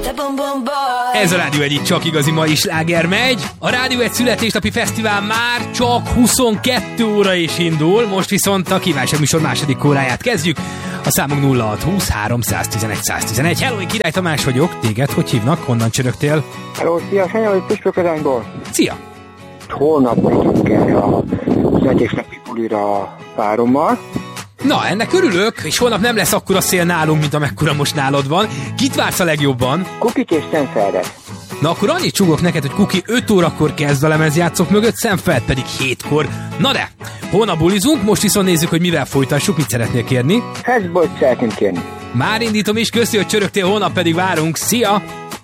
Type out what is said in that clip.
Ez a Rádió egyik csak igazi mai sláger megy. A Rádió egy születésnapi fesztivál már csak 22 óra is indul, most viszont a kívánság műsor második óráját kezdjük. A számunk 0620 311 111. Hello, én Király Tamás vagyok. Téged hogy hívnak? Honnan csörögtél? Hello, szia, Sanya, hogy Püspöközányból. Szia! Holnap megyünk el a születésnapi bulira párommal. Na, ennek örülök, és holnap nem lesz akkora szél nálunk, mint amekkora most nálad van. Kit vársz a legjobban? Kukit és Szemfeldet. Na akkor annyit csúgok neked, hogy Kuki 5 órakor kezd a lemezjátszók mögött, Szemfeld pedig 7-kor. Na de, holnap bulizunk, most viszont nézzük, hogy mivel folytassuk, mit szeretnél kérni. Hezbolt szeretném kérni. Már indítom is, köszi, hogy csörögtél, holnap pedig várunk. Szia!